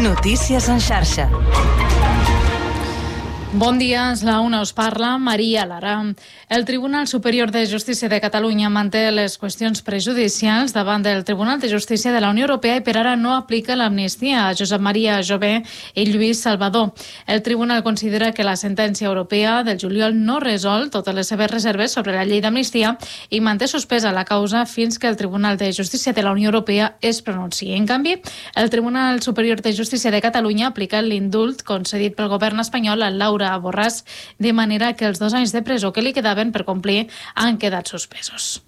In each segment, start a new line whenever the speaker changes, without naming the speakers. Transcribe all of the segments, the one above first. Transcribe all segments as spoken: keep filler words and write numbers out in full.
Notícies en xarxa.
Bon dia, és la una, us parla Maria Lara. El Tribunal Superior de Justícia de Catalunya manté les qüestions prejudicials davant del Tribunal de Justícia de la Unió Europea i per ara no aplica l'amnistia a Josep Maria Jové i Lluís Salvador. El Tribunal considera que la sentència europea del juliol no resol totes les seves reserves sobre la llei d'amnistia i manté suspesa la causa fins que el Tribunal de Justícia de la Unió Europea es pronunciï. En canvi, el Tribunal Superior de Justícia de Catalunya aplica l'indult concedit pel govern espanyol a Laura a Borràs, de manera que els dos anys de presó que li quedaven per complir han quedat suspesos.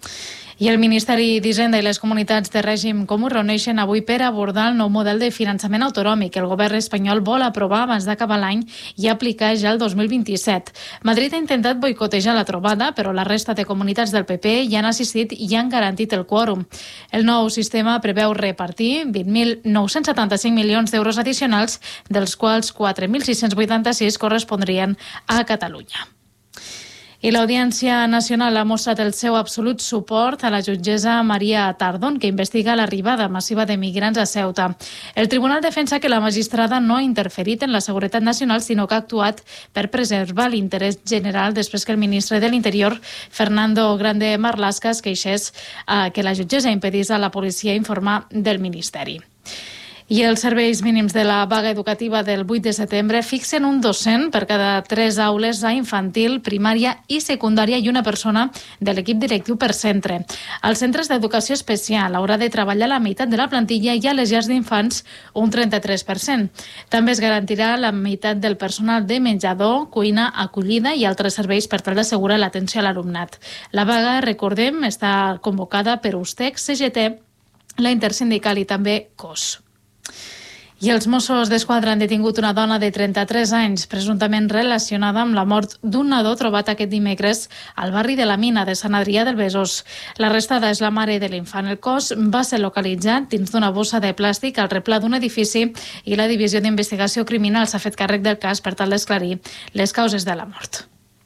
I el Ministeri d'Hisenda i les comunitats de règim comú reuneixen avui per abordar el nou model de finançament autonòmic que el govern espanyol vol aprovar abans d'acabar l'any i aplicar ja el dos mil vint-i-set. Madrid ha intentat boicotejar la trobada, però la resta de comunitats del P P hi han assistit i han garantit el quòrum. El nou sistema preveu repartir vint mil nou-cents setanta-cinc milions d'euros addicionals, dels quals quatre mil sis-cents vuitanta-sis correspondrien a Catalunya. I l'Audiència Nacional ha mostrat el seu absolut suport a la jutgessa Maria Tardón, que investiga l'arribada massiva de migrants a Ceuta. El tribunal defensa que la magistrada no ha interferit en la seguretat nacional, sinó que ha actuat per preservar l'interès general després que el ministre de l'Interior, Fernando Grande Marlaska, es queixés eh, que la jutgessa impedís a la policia informar del Ministeri. I els serveis mínims de la vaga educativa del vuit de setembre fixen un docent per cada tres aules a infantil, primària i secundària i una persona de l'equip directiu per centre. Als centres d'educació especial haurà de treballar la meitat de la plantilla i a les llars d'infants un trenta-tres per cent. També es garantirà la meitat del personal de menjador, cuina, acollida i altres serveis per tal d'assegurar l'atenció a l'alumnat. La vaga, recordem, està convocada per USTEC, C G T, la Intersindical i també C O S. I els Mossos d'Esquadra han detingut una dona de trenta-tres anys, presumptament relacionada amb la mort d'un nadó trobat aquest dimecres al barri de la Mina de Sant Adrià del Besòs. L'arrestada és la mare de l'infant. El cos va ser localitzat dins d'una bossa de plàstic al replà d'un edifici i la Divisió d'Investigació Criminal s'ha fet càrrec del cas per tal d'esclarir les causes de la mort.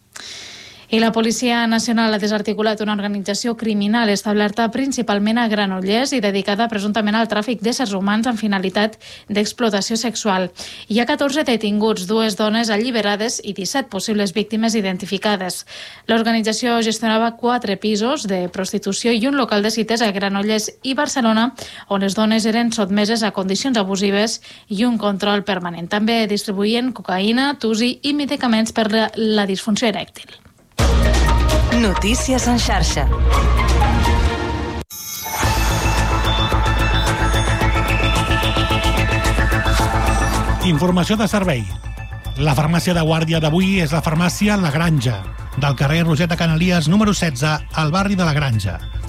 I la Policia Nacional ha desarticulat una organització criminal establerta principalment a Granollers i dedicada presumptament al tràfic d'éssers humans amb finalitat d'explotació sexual. Hi ha catorze detinguts, dues dones alliberades i disset possibles víctimes identificades. L'organització gestionava quatre pisos de prostitució i un local de cites a Granollers i Barcelona, on les dones eren sotmeses a condicions abusives i un control permanent. També distribuïen cocaïna, tusi i medicaments per la, la disfunció erèctil.
Notícies en xarxa.
Informació de servei. La farmàcia de guàrdia d'avui és la farmàcia La Granja, del carrer Roseta Canalies número setze, al barri de La Granja.